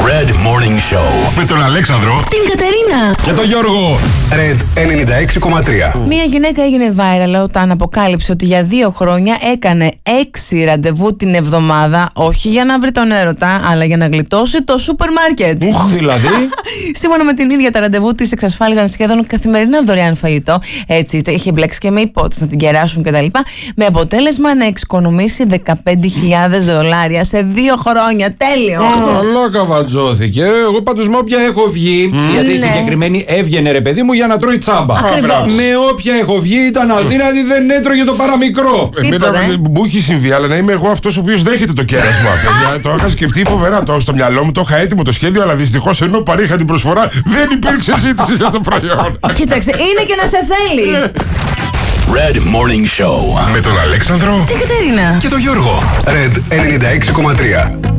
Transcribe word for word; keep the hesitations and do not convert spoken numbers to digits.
Red Morning Show. Με τον Αλέξανδρο, την Κατερίνα και τον Γιώργο. Red ενενήντα έξι κόμμα τρία. Μία γυναίκα έγινε viral όταν αποκάλυψε ότι για δύο χρόνια έκανε έξι ραντεβού την εβδομάδα, όχι για να βρει τον έρωτα, αλλά για να γλιτώσει το σούπερ μάρκετ. Ουχ, δηλαδή. Σύμφωνα με την ίδια, τα ραντεβού της εξασφάλιζαν σχεδόν καθημερινά δωρεάν φαγητό. Έτσι, είχε μπλέξει και με υπότιτλους να την κεράσουν κτλ. Με αποτέλεσμα να εξοικονομήσει δεκαπέντε χιλιάδες δολάρια σε δύο χρόνια. Τέλειο! Καλά καβατζώθηκε. Εγώ πάντως με όποια έχω βγει, Mm. γιατί η Ναι. συγκεκριμένη έβγαινε ρε παιδί μου για να τρώει τσάμπα. Ακριβώς. Με όποια έχω βγει ήταν αδύνατη, δεν έτρωγε το παραμικρό. Εμένα Τίποτα, ε. μου έχει συμβεί, αλλά να είμαι εγώ αυτός ο οποίος δέχεται το κέρασμα. Παιδιά, το είχα σκεφτεί φοβερά. Το στο μυαλό μου το είχα έτοιμο το σχέδιο, αλλά δυστυχώς ενώ παρήχα την προσφορά δεν υπήρξε ζήτηση για το προϊόν. Κοίταξε, είναι και να σε θέλει. Red Morning Show. Με τον Αλέξανδρο Την Κατερίνα. και τον Γιώργο. Red ενενήντα έξι κόμμα τρία.